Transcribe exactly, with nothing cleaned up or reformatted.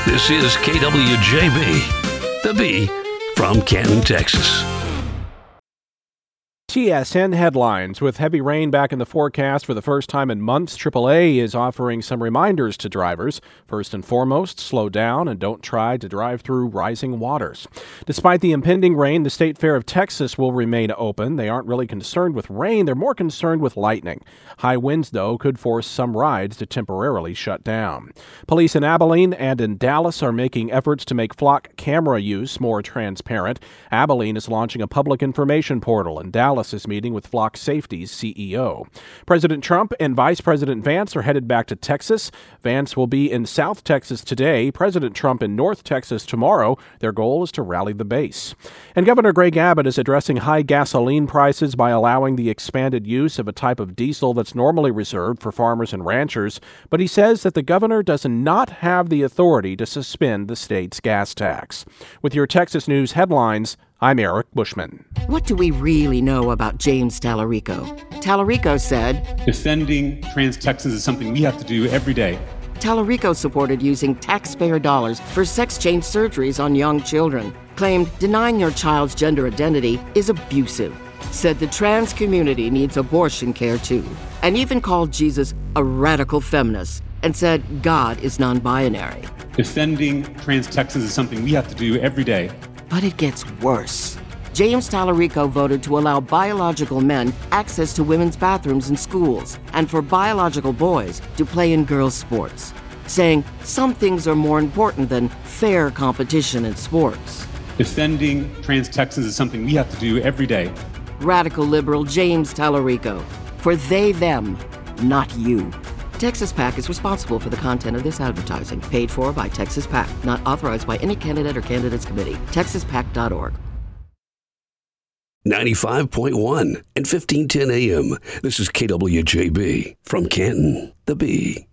This is K W J B, the B from Canton, Texas. T S N headlines. With heavy rain back in the forecast for the first time in months, triple A is offering some reminders to drivers. First and foremost, slow down and don't try to drive through rising waters. Despite the impending rain, the State Fair of Texas will remain open. They aren't really concerned with rain, they're more concerned with lightning. High winds, though, could force some rides to temporarily shut down. Police in Abilene and in Dallas are making efforts to make flock camera use more transparent. Abilene is launching a public information portal, and Dallas is meeting with Flock Safety's C E O. President Trump and Vice President Vance are headed back to Texas. Vance will be in South Texas today, President Trump in North Texas tomorrow. Their goal is to rally the base. And Governor Greg Abbott is addressing high gasoline prices by allowing the expanded use of a type of diesel that's normally reserved for farmers and ranchers. But he says that the governor does not have the authority to suspend the state's gas tax. With your Texas News headlines, I'm Eric Bushman. What do we really know about James Tallarico? Tallarico said, defending trans Texans is something we have to do every day. Tallarico supported using taxpayer dollars for sex change surgeries on young children, claimed denying your child's gender identity is abusive, said the trans community needs abortion care too, and even called Jesus a radical feminist and said God is non-binary. Defending trans Texans is something we have to do every day. But it gets worse. James Tallarico voted to allow biological men access to women's bathrooms in schools and for biological boys to play in girls' sports, saying some things are more important than fair competition in sports. Defending trans Texans is something we have to do every day. Radical liberal James Tallarico. For they, them, not you. Texas PAC is responsible for the content of this advertising, paid for by Texas PAC, not authorized by any candidate or candidates committee. texas pac dot org. ninety-five point one and fifteen ten A M. This is K W J B from Canton, the B.